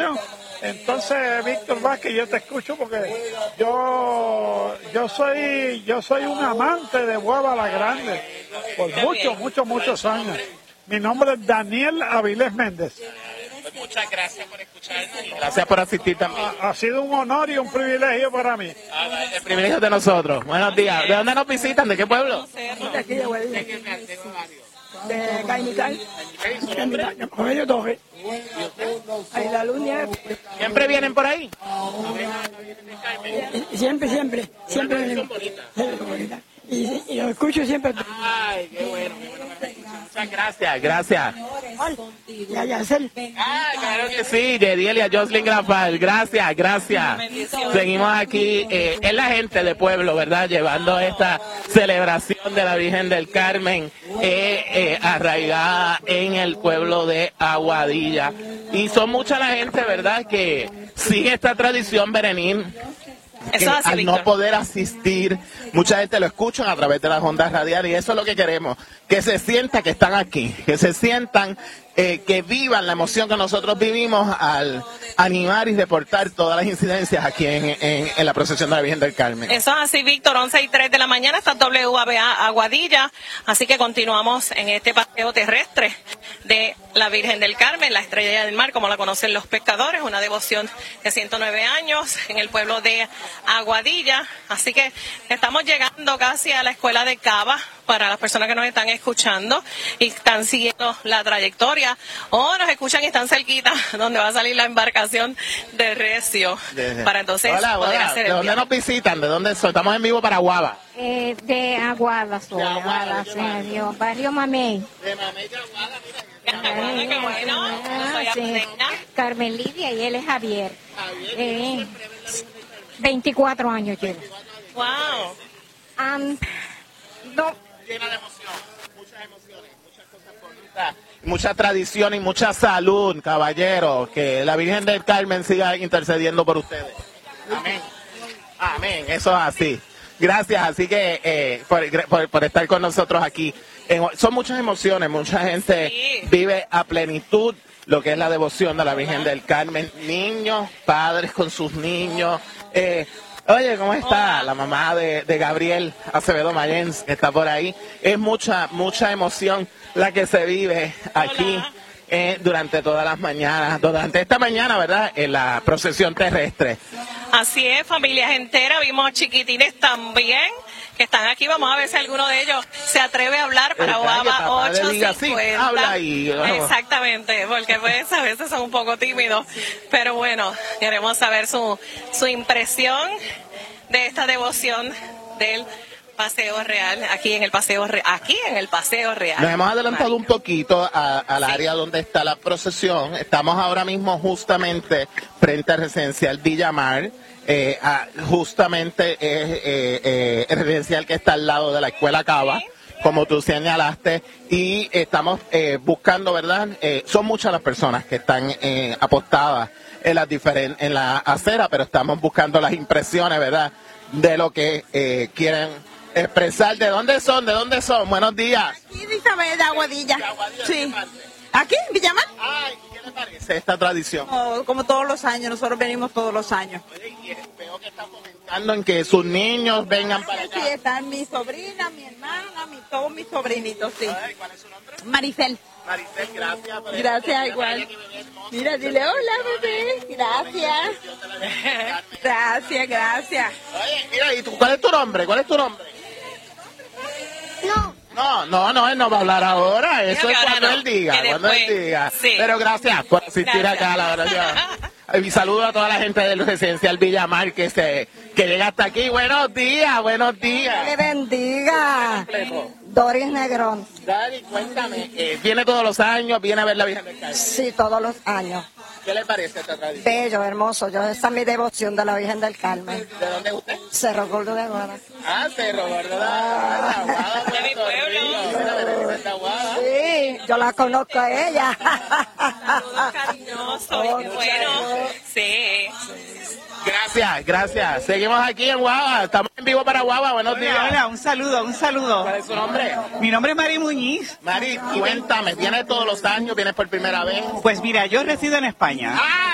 Bueno, entonces, Víctor Vázquez, yo te escucho porque yo soy un amante de Guava la Grande por muchos años. Mi nombre es Daniel Avilés Méndez. Pues muchas gracias por escucharnos y gracias por asistir también. Ha sido un honor y un privilegio para mí. El privilegio de nosotros. Buenos días. ¿De dónde nos visitan? ¿De qué pueblo? De aquí de Guadilla. De Caimital. Oye, Torre. Ahí la luna. ¿Siempre vienen por ahí? Siempre venimos. Y lo escucho siempre. Ay, qué bueno. Muchas gracias. Ya, Yacel. Claro que sí, Yediel y a Jocelyn Grafal, gracias. Seguimos aquí, es la gente de pueblo, ¿verdad? Llevando esta celebración de la Virgen del Carmen, arraigada en el pueblo de Aguadilla. Y son mucha la gente, ¿verdad?, que sigue esta tradición, Berenín. Al no poder asistir, mucha gente lo escuchan a través de las ondas radiales y eso es lo que queremos, que se sienta que están aquí, que se sientan, que vivan la emoción que nosotros vivimos al animar y reportar todas las incidencias aquí en la procesión de la Virgen del Carmen. Eso es así, Víctor, 11:03 de la mañana está WABA Aguadilla, así que continuamos en este paseo terrestre de la Virgen del Carmen, la estrella del mar, como la conocen los pescadores, una devoción de 109 años en el pueblo de Aguadilla, así que estamos llegando casi a la escuela de Cava para las personas que nos están escuchando y están siguiendo la trayectoria o nos escuchan y están cerquita donde va a salir la embarcación de Recio para entonces poder hacer ¿De dónde nos visitan? ¿De dónde son? Estamos en vivo para Guava. De Aguada, barrio Mamey. De Mamey de Aguada, mira. Qué bueno. Soy Amadena. Carmen Lidia y él es Javier. 24 años llevo. Wow. Llena de emoción, muchas emociones, muchas cosas bonitas, mucha tradición y mucha salud, caballeros. Que la Virgen del Carmen siga intercediendo por ustedes. Amén, eso es así. Gracias, así que por estar con nosotros aquí. Son muchas emociones, mucha gente vive a plenitud lo que es la devoción de la Virgen del Carmen. Niños, padres con sus niños. Oye, ¿cómo está? La mamá de Gabriel Acevedo Mayens, que está por ahí. Es mucha emoción la que se vive aquí durante todas las mañanas, durante esta mañana, ¿verdad? En la procesión terrestre. Así es, familias enteras, vimos chiquitines también que están aquí. Vamos a ver si alguno de ellos se atreve a hablar para Guava 850. Habla ahí. Exactamente, porque pues a veces son un poco tímidos, pero bueno, queremos saber su impresión de esta devoción del Paseo Real, aquí en el Paseo Real. Nos hemos adelantado un poquito al área donde está la procesión. Estamos ahora mismo justamente frente al residencial Villamar. Justamente es el residencial que está al lado de la escuela Cava, como tú señalaste, y estamos buscando, ¿verdad? Son muchas las personas que están apostadas en la acera, pero estamos buscando las impresiones, ¿verdad?, de lo que quieren expresar. ¿De dónde son? Buenos días. Aquí de Isabel, de Aguadilla. Sí. ¿Aquí, en Villamar? Ay, ¿qué le parece esta tradición? Como todos los años, nosotros venimos todos los años. Y veo que están comentando en que sus niños vengan para acá. Sí, están mi sobrina, mi hermana, todos mis sobrinitos, sí. Ay, ¿cuál es su nombre? Maricel. Maricel, gracias. Gracias, igual. Mira, dile hola, bebé. Gracias. Gracias. Oye, mira, ¿y tú, cuál es tu nombre? No, él no va a hablar ahora. Eso es cuando él diga. Sí. Pero gracias por asistir acá a la verdad. Mi saludo a toda la gente del residencial Villamar que llega hasta aquí. Buenos días. Le bendiga. Doris Negrón. Dari, cuéntame, ¿viene todos los años? ¿Viene a ver la Virgen del Carmen? Sí, todos los años. ¿Qué le parece esta tradición? Bello, hermoso. Esa es mi devoción de la Virgen del Carmen. ¿De dónde es usted? Cerro Gordo de Aguada. Cerro Gordo de Aguada. De mi pueblo. Sí, yo la conozco a ella. Saludos cariñosos, qué bueno. Sí. Gracias. Seguimos aquí en Guava. Estamos en vivo para Guava. Buenos días. Hola, un saludo. ¿Cuál es su nombre? Mi nombre es Mari Muñiz. Mari, cuéntame, ¿vienes todos los años? ¿Vienes por primera vez? Pues mira, yo resido en España.